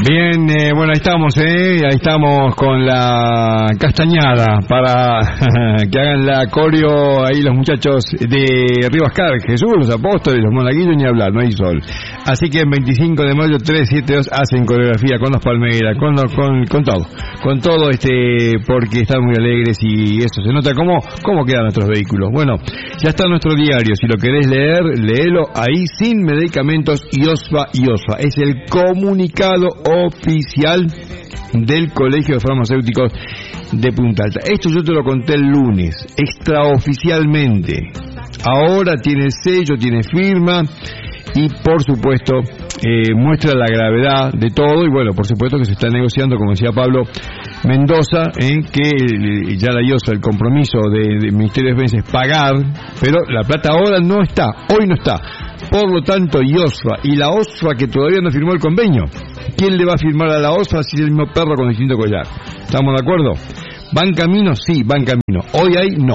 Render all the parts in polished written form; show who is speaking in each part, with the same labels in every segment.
Speaker 1: Bien, bueno, ahí estamos con la castañada para que hagan la coreo ahí los muchachos de Rivascar, Jesús, los Apóstoles, los Monaguillos, ni hablar, no hay sol. Así que en 25 de mayo 372 hacen coreografía con los Palmeiras, con todo, porque están muy alegres y eso se nota cómo quedan nuestros vehículos. Bueno, ya está nuestro diario, si lo querés leer, léelo ahí, sin medicamentos, IOSFA. Es el comunicado oficial del Colegio de Farmacéuticos de Punta Alta. Esto yo te lo conté el lunes, extraoficialmente. Ahora tiene sello, tiene firma y por supuesto muestra la gravedad de todo y bueno, por supuesto que se está negociando, como decía Pablo Mendoza, que ya la IOSFA, el compromiso del Ministerio de Defensa es pagar, pero la plata ahora no está, hoy no está. Por lo tanto, IOSFA y la OSFA, que todavía no firmó el convenio, ¿quién le va a firmar a la OSFA si es el mismo perro con distinto collar? ¿Estamos de acuerdo? ¿Van camino? Sí, van camino. Hoy hay no.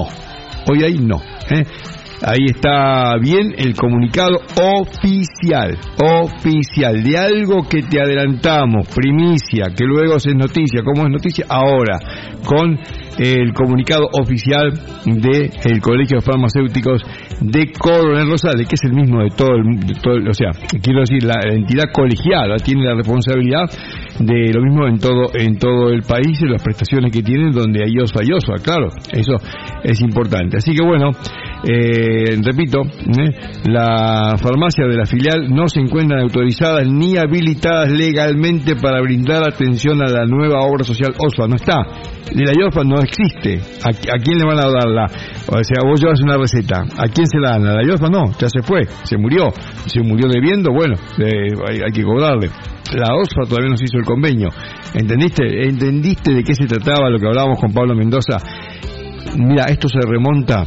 Speaker 1: Ahí está bien el comunicado oficial de algo que te adelantamos, primicia, que luego es noticia. ¿Cómo es noticia? Ahora, con el comunicado oficial del Colegio de Farmacéuticos de Coronel Rosales, que es el mismo de todo, o sea, quiero decir, la entidad colegial tiene la responsabilidad de lo mismo en todo el país, en las prestaciones que tienen, donde hay IOSFA, claro, eso es importante. Así que bueno, repito, la farmacia de la filial no se encuentran autorizadas ni habilitadas legalmente para brindar atención a la nueva obra social OSFA. No está. De la IOSFA no existe. ¿A quién le van a darla? O sea, vos llevas una receta. ¿A quién se la dan? A la IOSFA no, ya se fue, se murió debiendo, bueno, hay que cobrarle. La OSFA todavía no se hizo el convenio. ¿Entendiste de qué se trataba lo que hablábamos con Pablo Mendoza? Mira, esto se remonta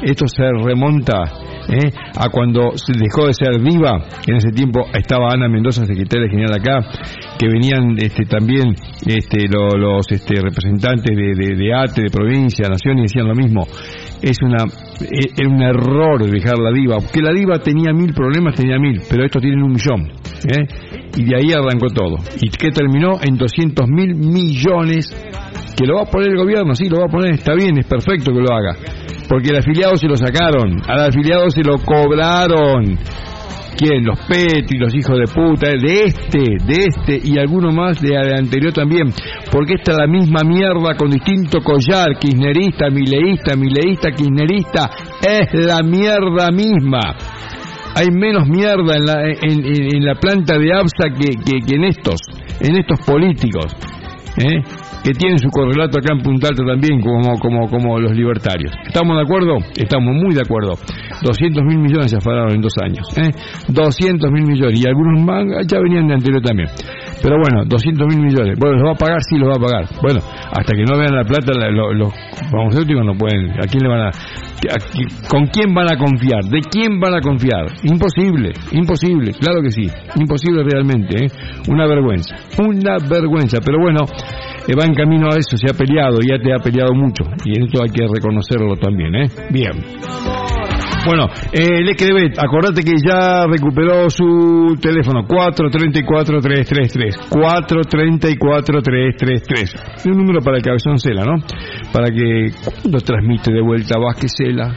Speaker 1: a cuando se dejó de ser Viva. En ese tiempo estaba Ana Mendoza, secretaria general acá, que venían también los representantes de ATE, de provincia, nación, y decían lo mismo. Era un error dejar la Diva, porque la Diva tenía 1000 problemas, pero estos tienen 1 millón, y de ahí arrancó todo. ¿Y qué terminó? En 200.000 millones, que lo va a poner el gobierno. Sí, lo va a poner, está bien, es perfecto que lo haga, porque al afiliado se lo sacaron, al afiliado se lo cobraron. ¿Quién? Los Petri, los hijos de puta, de este y alguno más de anterior también, porque esta es la misma mierda con distinto collar, kirchnerista, mileísta, kirchnerista, es la mierda misma. Hay menos mierda en la planta de ABSA que en estos políticos, que tienen su correlato acá en Punta Alta también, como los libertarios. ¿Estamos de acuerdo? Estamos muy de acuerdo. 200.000 millones se afanaron en 2 años. 200.000 millones. Y algunos más ya venían de anterior también. Pero bueno, 200.000 millones. Bueno, ¿los va a pagar? Sí, los va a pagar. Bueno, hasta que no vean la plata, los farmacéuticos no pueden. ¿A quién le van a...? ¿Con quién van a confiar? ¿De quién van a confiar? Imposible, claro que sí. Imposible realmente, Una vergüenza. Pero bueno, va en camino a eso, se ha peleado, ya te ha peleado mucho, y esto hay que reconocerlo también, Bien. Bueno, Lecrebet, acordate que ya recuperó su teléfono, 434-333, 434-333. Es un número para el Cabezón Cela, ¿no? Para que, ¿cuándo transmite de vuelta Vázquez Cela?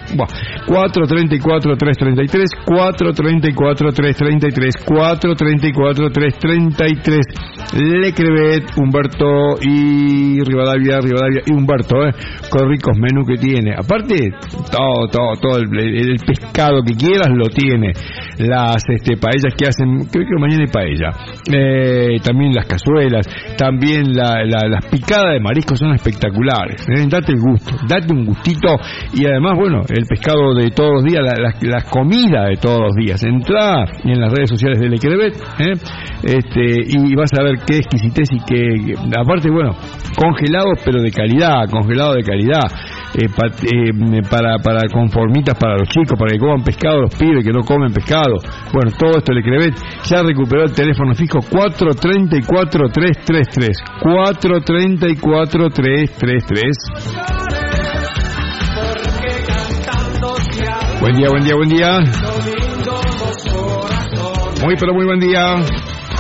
Speaker 1: 434-333, 434-333, 434-333. Lecrebet, Humberto y Rivadavia y Humberto, con ricos menús que tiene. Aparte, todo el pescado que quieras lo tiene. Las paellas que hacen, creo que mañana hay paella. También las cazuelas, también las picadas de mariscos son espectaculares. Date el gusto, date un gustito. Y además, bueno, el pescado de todos los días, la comida de todos los días. Entrá en las redes sociales de Lecrebet, y vas a ver qué exquisitez y qué, aparte, bueno, congelados pero de calidad, para con formitas para los chicos, para que coman pescado los pibes que no comen pescado. Bueno, todo esto Lecrebet ya recuperó el teléfono fijo 434-333, 434-333. Buen día. Muy buen día.